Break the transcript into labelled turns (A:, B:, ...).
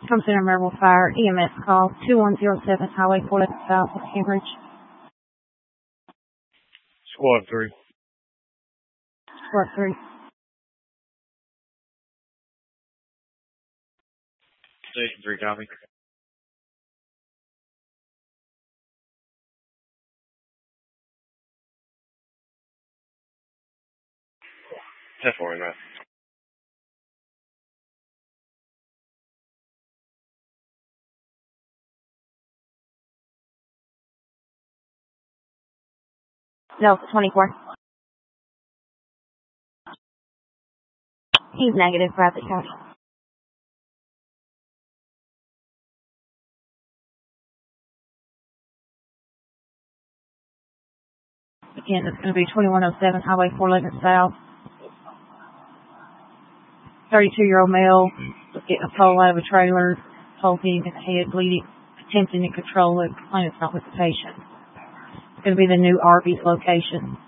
A: Come Center Maryville Fire EMS call 2107 Highway 411 South of Cambridge.
B: Squad 3.
A: Squad 3.
B: Station 3, copy. Test for me, man.
A: Delta 24. He's negative, rapid count. Again, it's going to be 2107 Highway 411 South. 32-year-old male was getting a pole out of a trailer, pole hitting his head, bleeding, attempting to control it, claiming it's not with the patient. It's going to be the new Arby's location.